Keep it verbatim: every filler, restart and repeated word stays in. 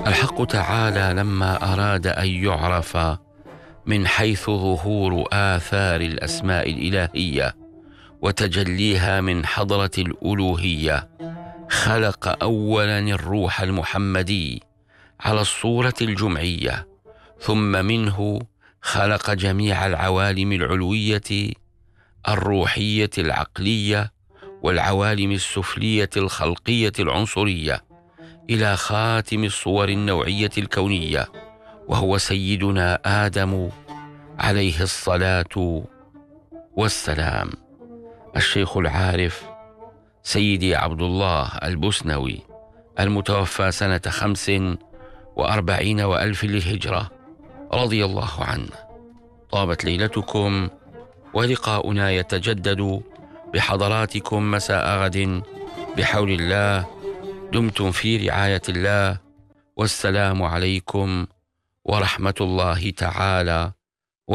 الحق تعالى لما أراد أن يعرف من حيث ظهور آثار الأسماء الإلهية وتجليها من حضرة الألوهية، خلق أولا الروح المحمدي على الصورة الجمعية، ثم منه خلق جميع العوالم العلوية الروحية العقلية والعوالم السفلية الخلقية العنصرية، إلى خاتم الصور النوعية الكونية، وهو سيدنا آدم عليه الصلاة والسلام. الشيخ العارف سيدي عبد الله البسنوي، المتوفى سنة خمس وأربعين وألف للهجرة، رضي الله عنه. طابت ليلتكم، ولقاؤنا يتجدد بحضراتكم مساء غد بحول الله. دمتم في رعاية الله، والسلام عليكم ورحمة الله تعالى